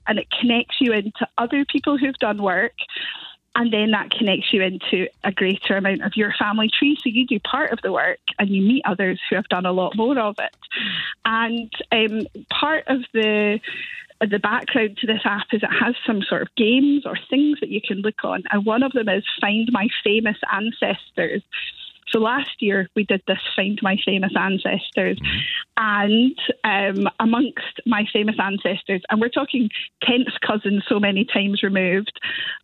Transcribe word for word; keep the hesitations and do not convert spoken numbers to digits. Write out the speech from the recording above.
and it connects you into other people who've done work. And then that connects you into a greater amount of your family tree. So you do part of the work and you meet others who have done a lot more of it. And um, part of the the background to this app is it has some sort of games or things that you can look on. And one of them is Find My Famous Ancestors. So last year we did this Find My Famous Ancestors, and um, amongst my famous ancestors, and we're talking tenth cousins so many times removed,